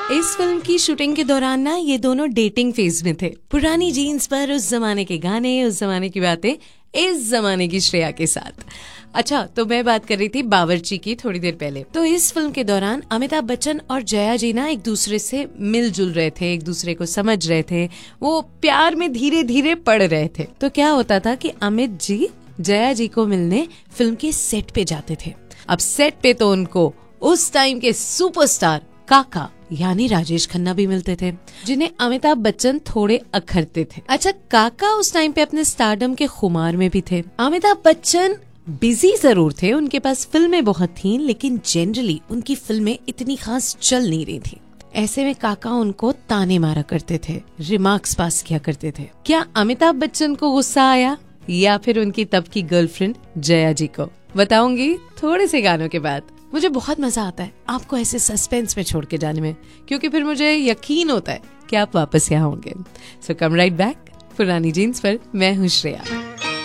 इस फिल्म की शूटिंग के दौरान ना ये दोनों डेटिंग फेज में थे। पुरानी जीन्स पर उस जमाने के गाने, उस जमाने की बातें, इस जमाने की श्रेया के साथ। अच्छा, तो मैं बात कर रही थी बावर्ची की थोड़ी देर पहले। तो इस फिल्म के दौरान अमिताभ बच्चन और जया जी ना एक दूसरे से मिलजुल रहे थे, एक दूसरे को समझ रहे थे, वो प्यार में धीरे धीरे पड़ रहे थे। तो क्या होता था कि अमित जी जया जी को मिलने फिल्म के सेट पे जाते थे। अब सेट पे तो उनको उस टाइम के सुपरस्टार काका यानी राजेश खन्ना भी मिलते थे, जिन्हें अमिताभ बच्चन थोड़े अखरते थे। अच्छा, काका उस टाइम पे अपने स्टारडम के खुमार में भी थे। अमिताभ बच्चन बिजी जरूर थे, उनके पास फिल्में बहुत थीं, लेकिन जनरली उनकी फिल्में इतनी खास चल नहीं रही थी। ऐसे में काका उनको ताने मारा करते थे, रिमार्क्स पास किया करते थे। क्या अमिताभ बच्चन को गुस्सा आया या फिर उनकी तब की गर्लफ्रेंड जया जी को? बताऊंगी थोड़े से गानों के बाद। मुझे बहुत मजा आता है आपको ऐसे सस्पेंस में छोड़ के जाने में, क्योंकि फिर मुझे यकीन होता है कि आप वापस यहाँ होंगे। सो कम राइट बैक पुरानी जीन्स पर। मैं हूँ श्रेया।